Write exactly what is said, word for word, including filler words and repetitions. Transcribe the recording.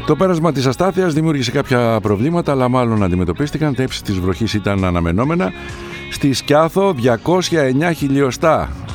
Το πέρασμα της αστάθειας δημιούργησε κάποια προβλήματα, αλλά μάλλον αντιμετωπίστηκαν. Τα ύψη της βροχής ήταν αναμενόμενα. Στη Σκιάθο διακόσια εννιά χιλιοστά